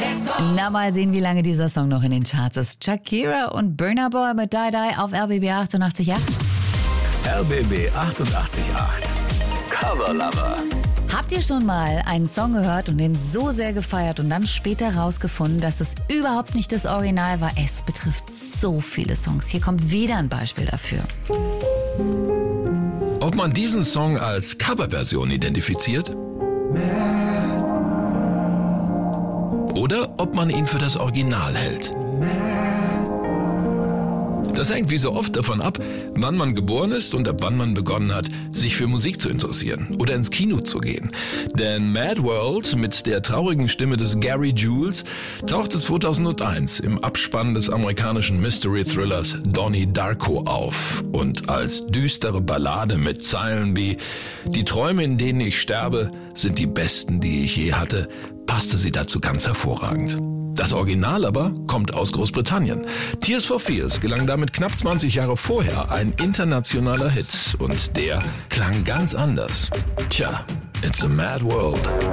Na, mal sehen, wie lange dieser Song noch in den Charts ist. Shakira und Burna Boy mit Die Die auf RBB 88.8. RBB 88.8 Cover Lover. Habt ihr schon mal einen Song gehört und den so sehr gefeiert und dann später rausgefunden, dass es überhaupt nicht das Original war? Es betrifft so viele Songs. Hier kommt wieder ein Beispiel dafür. Ob man diesen Song als Coverversion identifiziert oder ob man ihn für das Original hält. Das hängt wie so oft davon ab, wann man geboren ist und ab wann man begonnen hat, sich für Musik zu interessieren oder ins Kino zu gehen. Denn Mad World mit der traurigen Stimme des Gary Jules tauchte 2001 im Abspann des amerikanischen Mystery-Thrillers Donnie Darko auf. Und als düstere Ballade mit Zeilen wie „Die Träume, in denen ich sterbe, sind die besten, die ich je hatte", passte sie dazu ganz hervorragend. Das Original aber kommt aus Großbritannien. Tears for Fears gelang damit knapp 20 Jahre vorher ein internationaler Hit und der klang ganz anders. Tja, it's a mad world.